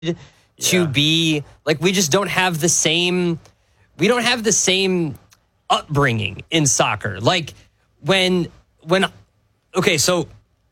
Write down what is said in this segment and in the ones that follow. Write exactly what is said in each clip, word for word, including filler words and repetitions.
to yeah. be like, we just don't have the same, we don't have the same upbringing in soccer. Like when, when, okay, so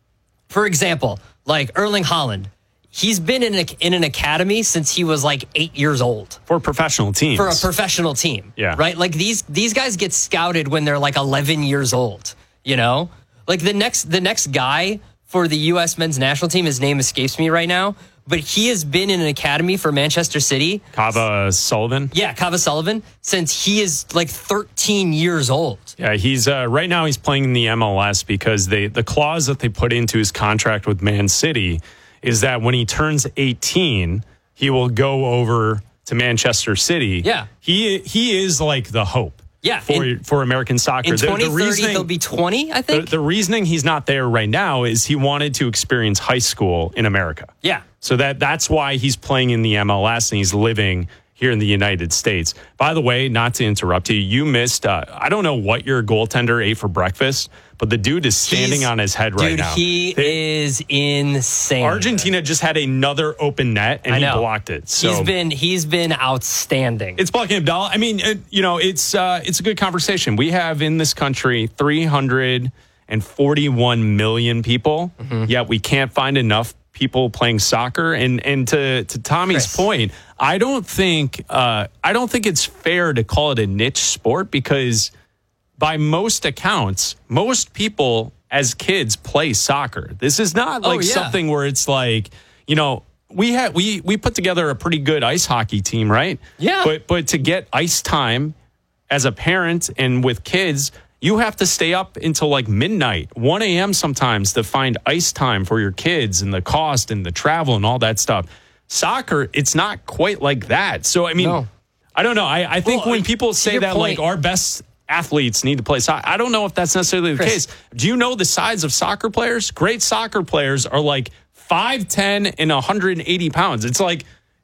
for example, like Erling Haaland, he's been in, a, in an academy since he was like eight years old. For professional teams. For a professional team. Yeah. Right? Like these these guys get scouted when they're like eleven years old, you know? Like the next the next guy for the U S men's national team, his name escapes me right now, but he has been in an academy for Manchester City. Kava Sullivan? Yeah, Kava Sullivan, since he is like thirteen years old. Yeah, he's uh, right now he's playing in the M L S because they the clause that they put into his contract with Man City is that when he turns eighteen, he will go over to Manchester City. Yeah. He he is like the hope yeah, for, in, for American soccer. In twenty thirty, the, the reasoning, he'll be twenty, I think. The, the reasoning he's not there right now is he wanted to experience high school in America. Yeah. So that that's why he's playing in the M L S and he's living here in the United States. By the way, not to interrupt you, you missed, uh, I don't know what your goaltender ate for breakfast, but the dude is standing He's, on his head right dude, now. Dude, he they, is insane. Argentina just had another open net and I he know. blocked it. So he's been he's been outstanding. It's Black and Abdallah. I mean, it, you know, it's uh, it's a good conversation. We have in this country three hundred forty-one million people, mm-hmm. yet we can't find enough people playing soccer. And and to to Tommy's Chris. point, I don't think uh, I don't think it's fair to call it a niche sport because by most accounts, most people as kids play soccer. This is not like oh, yeah. something where it's like, you know, we had we we put together a pretty good ice hockey team, right? Yeah. But but to get ice time as a parent and with kids, you have to stay up until like midnight, one a.m. sometimes to find ice time for your kids and the cost and the travel and all that stuff. Soccer, it's not quite like that. So, I mean, no. I don't know. I, I think well, when people say that point, like our best athletes need to play soccer, I don't know if that's necessarily the Chris, case. Do you know the size of soccer players? Great soccer players are like five ten and one hundred eighty pounds. It's like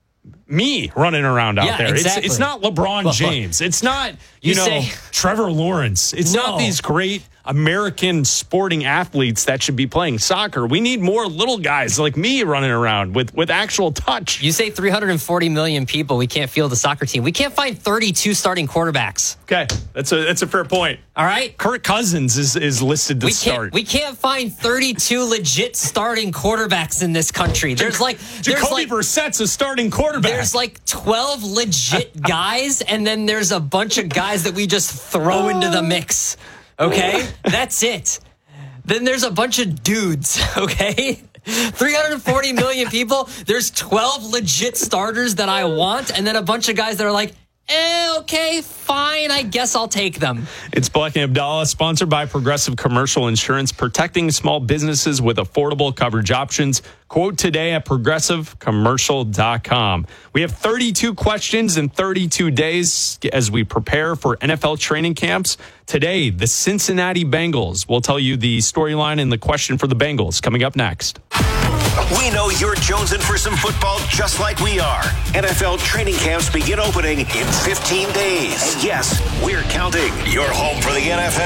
me running around out yeah, there. Exactly. It's, it's not LeBron James. It's not, you, you know, say, Trevor Lawrence. It's no. not these great American sporting athletes that should be playing soccer. We need more little guys like me running around with, with actual touch. You say three hundred forty million people, we can't field a soccer team. We can't find thirty-two starting quarterbacks. Okay, that's a that's a fair point. All right? Kirk Cousins is, is listed to we start. Can't, we can't find thirty-two legit starting quarterbacks in this country. There's like... Jacoby there's like, Brissett's a starting quarterback. There's like twelve legit guys, and then there's a bunch of guys that we just throw into the mix. Okay? That's it. Then there's a bunch of dudes, okay? three hundred forty million people. There's twelve legit starters that I want, and then a bunch of guys that are like, eh, okay, fine, I guess I'll take them. It's Black and Abdallah, sponsored by Progressive Commercial Insurance, protecting small businesses with affordable coverage options. Quote today at progressive commercial dot com. We have thirty-two questions in thirty-two days as we prepare for N F L training camps. Today, the Cincinnati Bengals. We'll tell you the storyline and the question for the Bengals coming up next. We know you're jonesing for some football just like we are. N F L training camps begin opening in fifteen days. And yes, we're counting. Your home for the N F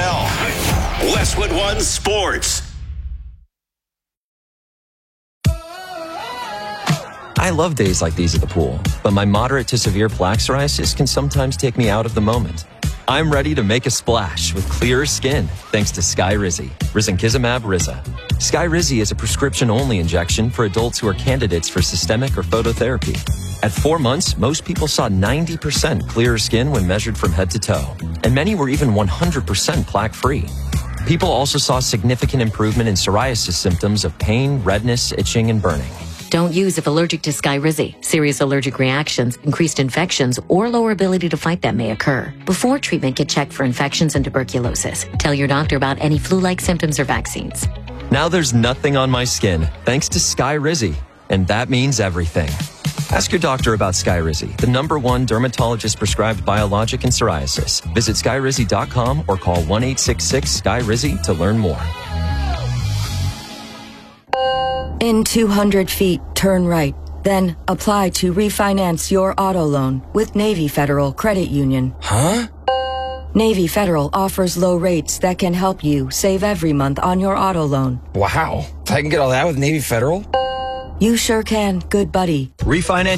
L. Westwood One Sports. I love days like these at the pool, but my moderate to severe plaque psoriasis can sometimes take me out of the moment. I'm ready to make a splash with clearer skin thanks to Skyrizi, risankizumab Riza. Skyrizi is a prescription-only injection for adults who are candidates for systemic or phototherapy. At four months, most people saw ninety percent clearer skin when measured from head to toe, and many were even one hundred percent plaque-free. People also saw significant improvement in psoriasis symptoms of pain, redness, itching, and burning. Don't use if allergic to Skyrizi. Serious allergic reactions, increased infections, or lower ability to fight them may occur. Before treatment, get checked for infections and tuberculosis. Tell your doctor about any flu-like symptoms or vaccines. Now there's nothing on my skin thanks to Skyrizi, and that means everything. Ask your doctor about Skyrizi, the number one dermatologist-prescribed biologic in psoriasis. Visit skyrizi dot com or call one eight six six S K Y R I Z Y to learn more. In two hundred feet, turn right. Then apply to refinance your auto loan with Navy Federal Credit Union. Huh? Navy Federal offers low rates that can help you save every month on your auto loan. Wow. I can get all that with Navy Federal? You sure can, good buddy. Refinance